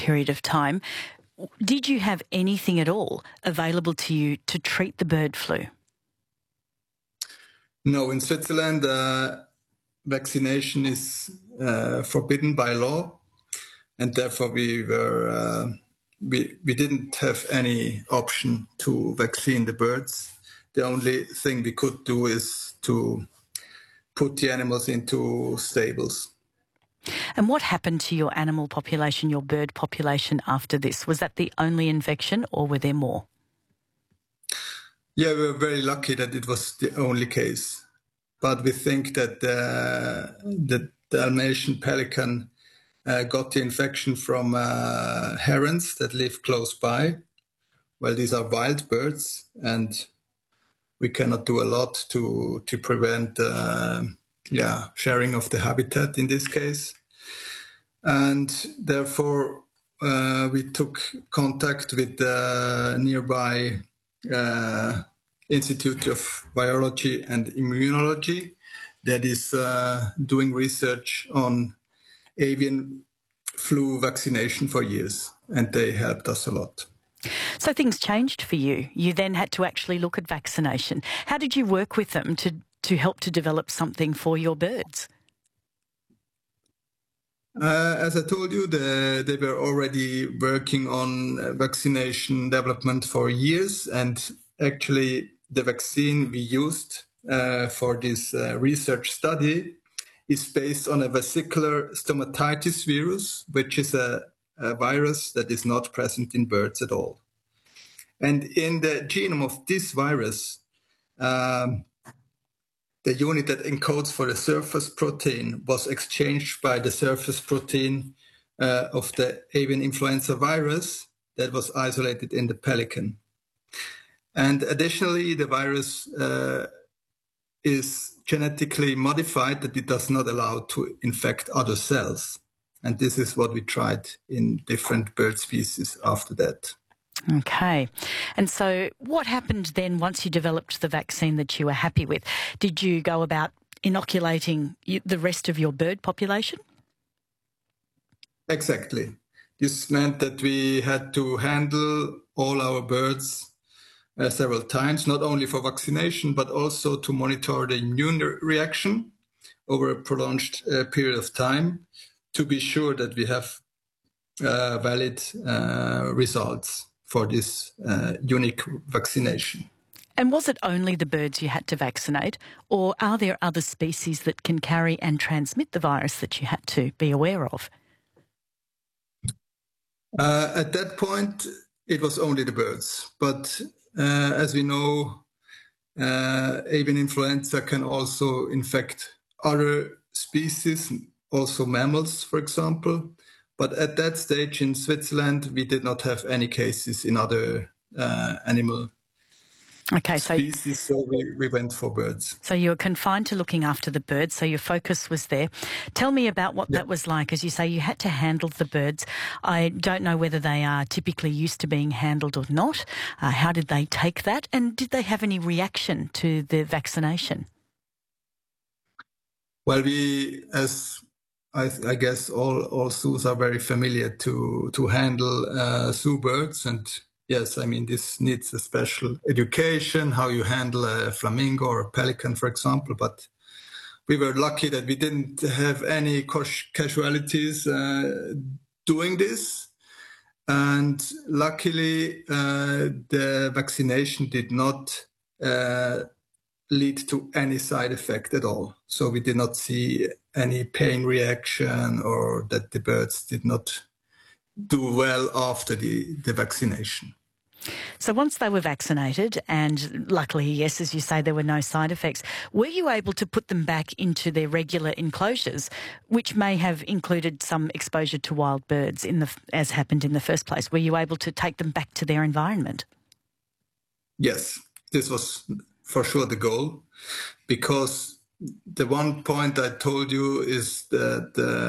period of time. Did you have anything at all available to you to treat the bird flu? No, in Switzerland, vaccination is forbidden by law, and therefore we didn't have any option to vaccine the birds. The only thing we could do is to put the animals into stables. And what happened to your animal population, your bird population after this? Was that the only infection or were there more? Yeah, we were very lucky that it was the only case. But we think that the Dalmatian pelican got the infection from herons that live close by. Well, these are wild birds, and we cannot do a lot to prevent sharing of the habitat in this case. And therefore, we took contact with the nearby Institute of Virology and Immunology that is doing research on avian flu vaccination for years, and they helped us a lot. So things changed for you. You then had to actually look at vaccination. How did you work with them to help to develop something for your birds? As I told you, they were already working on vaccination development for years, and actually the vaccine we used for this research study is based on a vesicular stomatitis virus, which is a virus that is not present in birds at all. And in the genome of this virus, the unit that encodes for the surface protein was exchanged by the surface protein of the avian influenza virus that was isolated in the pelican. And additionally, the virus is genetically modified that it does not allow to infect other cells. And this is what we tried in different bird species after that. Okay. And so what happened then once you developed the vaccine that you were happy with? Did you go about inoculating the rest of your bird population? Exactly. This meant that we had to handle all our birds several times, not only for vaccination, but also to monitor the immune reaction over a prolonged period of time to be sure that we have valid results for this unique vaccination. And was it only the birds you had to vaccinate, or are there other species that can carry and transmit the virus that you had to be aware of? At that point, it was only the birds. But as we know, avian influenza can also infect other species, also mammals, for example. But at that stage in Switzerland, we did not have any cases in other animal species, so we went for birds. So you were confined to looking after the birds, so your focus was there. Tell me about what that was like. As you say, you had to handle the birds. I don't know whether they are typically used to being handled or not. How did they take that? And did they have any reaction to the vaccination? Well, I guess all zoos are very familiar to handle zoo birds, and yes, I mean this needs a special education how you handle a flamingo or a pelican, for example. But we were lucky that we didn't have any casualties doing this, and luckily the vaccination did not lead to any side effect at all. So we did not see any pain reaction or that the birds did not do well after the vaccination. So once they were vaccinated, and luckily, yes, as you say, there were no side effects, were you able to put them back into their regular enclosures, which may have included some exposure to wild birds, as happened in the first place? Were you able to take them back to their environment? Yes, this was for sure the goal, because the one point I told you is that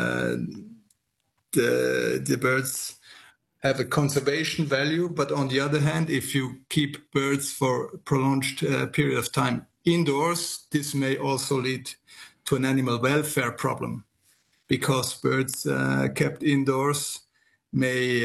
the birds have a conservation value, but on the other hand, if you keep birds for a prolonged period of time indoors, this may also lead to an animal welfare problem, because birds kept indoors may